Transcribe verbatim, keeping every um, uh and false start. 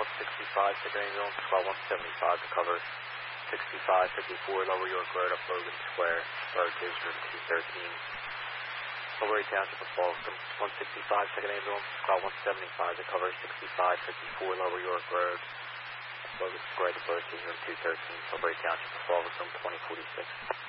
one sixty-five, second ambulance, squad one seventy-five to cover sixty-five fifty-four Lower York Road up Logan Square, Burgess room two thirteen. Tilbury Township of Boston, one sixty-five, second ambulance, squad one seventy-five to cover sixty-five fifty-four Lower York Road, Logan Square to Burgess room two thirteen, Tilbury Township of Boston, twenty forty-six.